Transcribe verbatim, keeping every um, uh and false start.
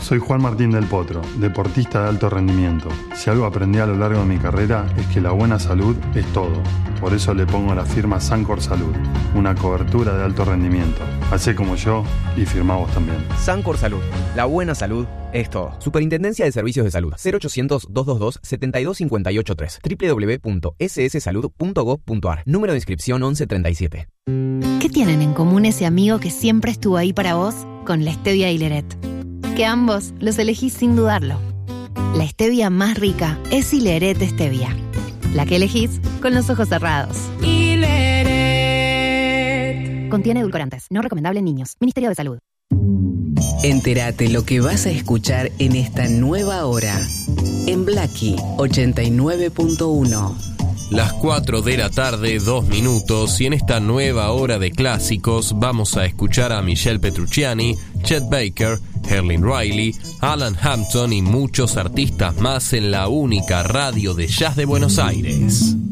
Soy Juan Martín del Potro, deportista de alto rendimiento. Si algo aprendí a lo largo de mi carrera es que la buena salud es todo. Por eso le pongo la firma Sancor Salud, una cobertura de alto rendimiento. Hacé como yo y firmá vos también. Sancor Salud, la buena salud es todo. Superintendencia de Servicios de Salud, cero ochocientos, doscientos veintidós, setenta y dos cincuenta y ocho tres, doble u doble u doble u punto ese ese salud punto gob punto a r, número de inscripción once treinta y siete. ¿Qué tienen en común ese amigo que siempre estuvo ahí para vos con la stevia y Leret? Que ambos los elegís sin dudarlo. La stevia más rica es Ileret Stevia, la que elegís con los ojos cerrados. Ileret. Contiene edulcorantes, no recomendable en niños. Ministerio de Salud. Entérate lo que vas a escuchar en esta nueva hora. En Blackie ochenta y nueve punto uno. Las cuatro de la tarde, dos minutos, y en esta nueva hora de clásicos vamos a escuchar a Michelle Petrucciani, Chet Baker, Herlin Riley, Alan Hampton y muchos artistas más en la única radio de jazz de Buenos Aires.